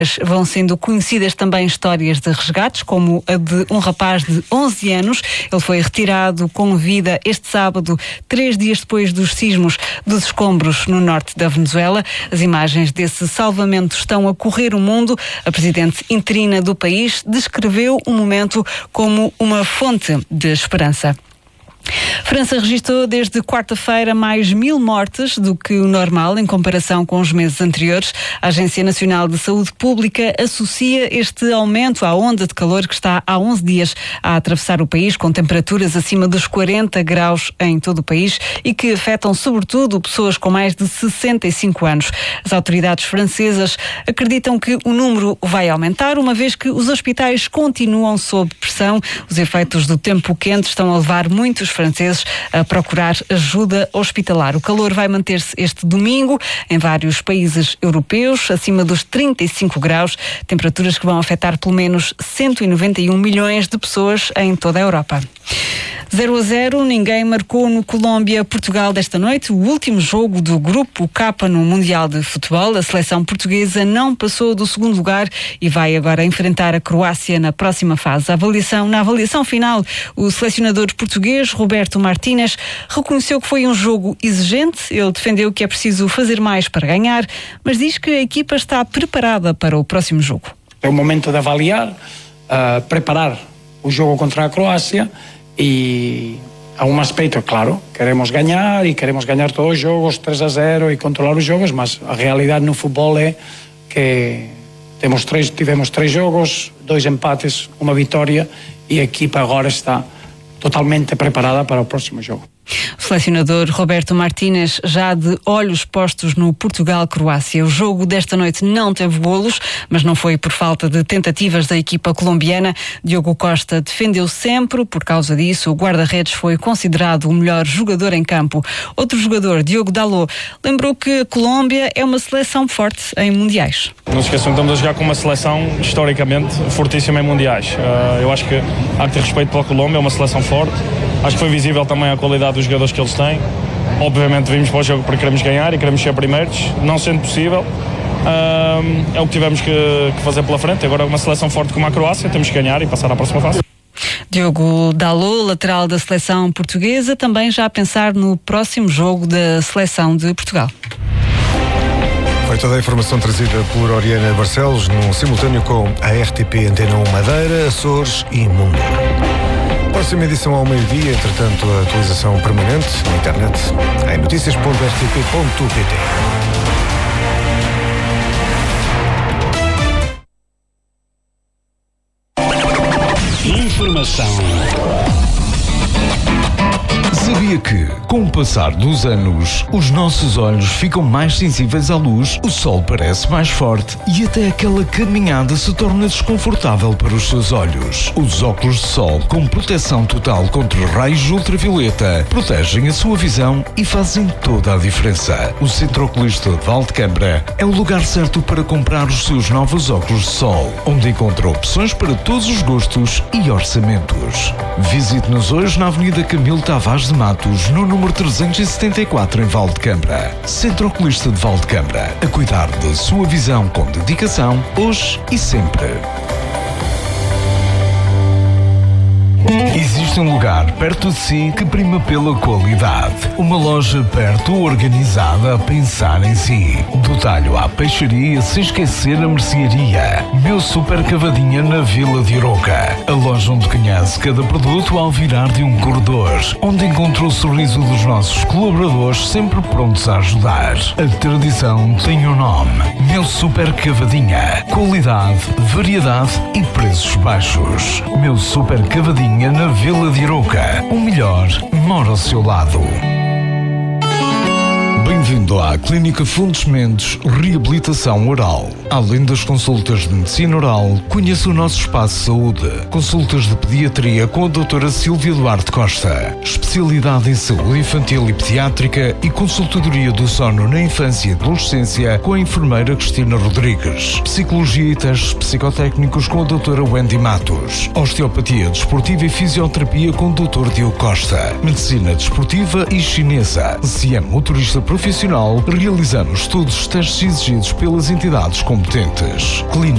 Vão sendo conhecidas também histórias de resgates, como a de um rapaz de 11 anos. Ele foi retirado com vida este sábado, 3 dias depois dos sismos dos escombros no norte da Venezuela. As imagens desse salvamento estão a correr o mundo. A presidente interina do país descreveu o momento como uma fonte de esperança. França registrou desde quarta-feira mais 1000 mortes do que o normal em comparação com os meses anteriores. A Agência Nacional de Saúde Pública associa este aumento à onda de calor que está há 11 dias a atravessar o país, com temperaturas acima dos 40 graus em todo o país e que afetam sobretudo pessoas com mais de 65 anos. As autoridades francesas acreditam que o número vai aumentar, uma vez que os hospitais continuam sob pressão. Os efeitos do tempo quente estão a levar muitos franceses a procurar ajuda hospitalar. O calor vai manter-se este domingo em vários países europeus, acima dos 35 graus, temperaturas que vão afetar pelo menos 191 milhões de pessoas em toda a Europa. 0-0, ninguém marcou no Colômbia-Portugal desta noite, o último jogo do Grupo K no Mundial de Futebol. A seleção portuguesa não passou do segundo lugar e vai agora enfrentar a Croácia na próxima fase. Na avaliação final, o selecionador português, Roberto Martínez, reconheceu que foi um jogo exigente. Ele defendeu que é preciso fazer mais para ganhar, mas diz que a equipa está preparada para o próximo jogo. É o momento de avaliar, preparar o jogo contra a Croácia. E há um aspecto, claro, queremos ganhar e queremos ganhar todos os jogos 3-0 e controlar os jogos, mas a realidade no futebol é que tivemos 3 jogos, 2 empates, uma vitória e a equipa agora está totalmente preparada para o próximo jogo. O selecionador Roberto Martínez já de olhos postos no Portugal-Croácia. O jogo desta noite não teve golos, mas não foi por falta de tentativas da equipa colombiana. Diogo Costa defendeu sempre. Por causa disso, o guarda-redes foi considerado o melhor jogador em campo. Outro jogador, Diogo Dalot, lembrou que a Colômbia é uma seleção forte em mundiais. Não se esqueçam que estamos a jogar com uma seleção historicamente fortíssima em mundiais. Eu acho que há que ter respeito pela Colômbia, é uma seleção forte. Acho que foi visível também a qualidade dos jogadores que eles têm. Obviamente vimos para o jogo porque queremos ganhar e queremos ser primeiros, não sendo possível. É o que tivemos que fazer pela frente. Agora uma seleção forte como a Croácia, temos que ganhar e passar à próxima fase. Diogo Dalot, lateral da seleção portuguesa, também já a pensar no próximo jogo da seleção de Portugal. Foi toda a informação trazida por Oriana Barcelos, num simultâneo com a RTP Antena 1 Madeira, Açores e Mundo. Próxima edição ao meio-dia, entretanto, a atualização permanente na internet em noticias.rtp.pt. Informação. Sabia que, com o passar dos anos, os nossos olhos ficam mais sensíveis à luz, o sol parece mais forte e até aquela caminhada se torna desconfortável para os seus olhos. Os óculos de sol com proteção total contra raios ultravioleta protegem a sua visão e fazem toda a diferença. O Centro Oculista de Valdecambra é o lugar certo para comprar os seus novos óculos de sol, onde encontra opções para todos os gostos e orçamentos. Visite-nos hoje na Avenida Camilo Tavares de Matos, no número 374 em Valdecambra. Centro Oculista de Valdecambra, a cuidar da sua visão com dedicação, hoje e sempre. Existe um lugar perto de si que prima pela qualidade. Uma loja perto, organizada, a pensar em si. Do talho à peixaria, sem esquecer a mercearia. Meu Super Cavadinha na Vila de Aroca. A loja onde conhece cada produto ao virar de um corredor. Onde encontra o sorriso dos nossos colaboradores, sempre prontos a ajudar. A tradição tem um nome. Meu Super Cavadinha. Qualidade, variedade e preços baixos. Meu Super Cavadinha na Vila de Aroca. O melhor mora ao seu lado. Bem-vindo à Clínica Fontes Mendes Reabilitação Oral. Além das consultas de medicina oral, conheça o nosso espaço de saúde. Consultas de pediatria com a doutora Silvia Duarte Costa. Especialidade em saúde infantil e pediátrica e consultadoria do sono na infância e adolescência com a enfermeira Cristina Rodrigues. Psicologia e testes psicotécnicos com a doutora Wendy Matos. Osteopatia desportiva e fisioterapia com o doutor Diogo Costa. Medicina desportiva e chinesa. Se é motorista profissional, profissional, realizamos todos os testes exigidos pelas entidades competentes. Clínica